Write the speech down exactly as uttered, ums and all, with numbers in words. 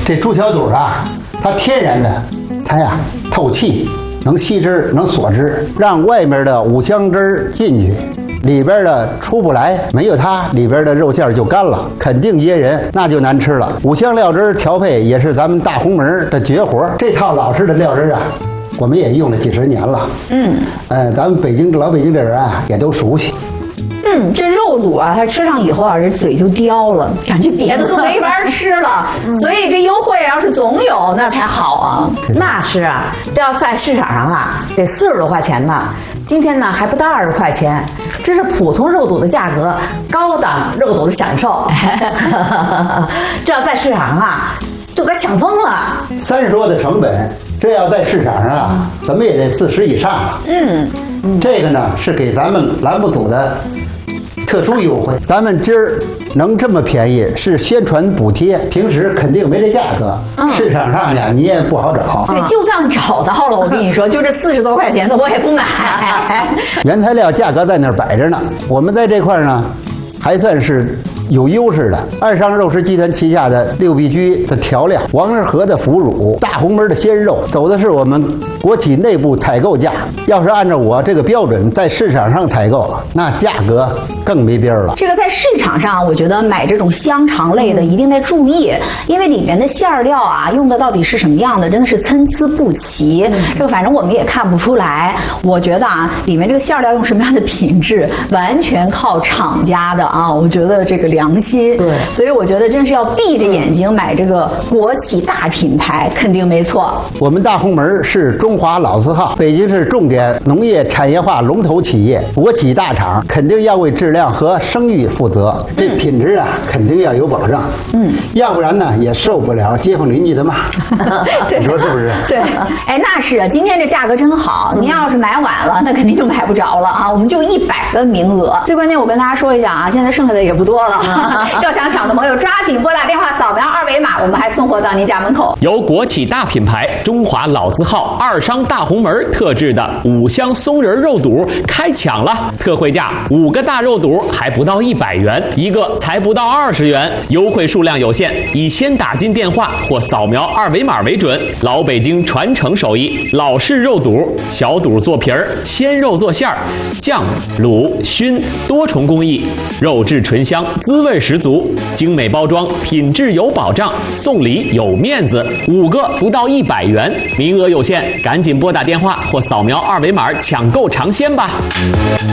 这猪小肚啊，它天然的，它呀透气，能吸汁，能锁汁，让外面的五香汁进去。里边的出不来，没有它，里边的肉馅就干了，肯定噎人，那就难吃了。五香料汁调配也是咱们大红门的绝活，这套老式的料汁啊，我们也用了几十年了。嗯，呃，咱们北京老北京的人啊，也都熟悉。 嗯，这肉肚啊，它吃上以后啊，这嘴就刁了，感觉别的都没法吃了。嗯、所以这优惠要是总有，那才好啊。 那是啊，这要在市场上啊，得四十多块钱呢。今天呢还不到二十块钱，这是普通肉肚的价格，高档肉肚的享受。这要在市场上啊，就该抢疯了。 三十多的成本，这要在市场上啊，咱们也得四十以上了。嗯，这个呢是给咱们栏目组的特殊优惠，咱们今儿能这么便宜是宣传补贴，平时肯定没这价格。嗯、市场上呀，你也不好找。 对，就算找到了，我跟你说，就这四十多块钱的，我也不买。 原材料价格在那儿摆着呢，我们在这块呢，还算是有优势的。二商肉食集团旗下的六必居的调料，王致和的腐乳，大红门的鲜肉，走的是我们国企内部采购价。要是按照我这个标准在市场上采购，那价格更没边儿了。 这个在市场上，我觉得买这种香肠类的一定得注意，因为里面的馅料啊，用的到底是什么样的，真的是参差不齐。这个反正我们也看不出来。我觉得啊，里面这个馅料用什么样的品质，完全靠厂家的啊。我觉得这个良心。对，所以我觉得真是要闭着眼睛买这个国企大品牌，肯定没错。 我们大红门是中华老字号，北京市重点农业产业化龙头企业，国企大厂，肯定要为质量和声誉负责。这品质啊，肯定要有保障。嗯，要不然呢，也受不了街坊邻居的骂。 对， 你说是不是？ 对，哎，那是啊，今天这价格真好。您要是买晚了，那肯定就买不着了啊。我们就一百个名额。最关键，我跟大家说一下啊，现在剩下的也不多了。要想抢的朋友，抓紧拨打电话，扫描二维码，我们还送货到您家门口。 由国企大品牌中华老字号二商大红门特制的五香松仁肉肚开抢了，特惠价五个大肉肚还不到一百元，一个才不到二十元，优惠数量有限，以先打进电话或扫描二维码为准。老北京传承手艺，老式肉肚，小肚做皮儿，鲜肉做馅儿，酱、卤、熏多重工艺，肉质醇香，滋味十足，精美包装，品质有保障，送礼有面子，五个不到一百元，名额有限，赶紧拨打电话或扫描二维码抢购尝鲜吧。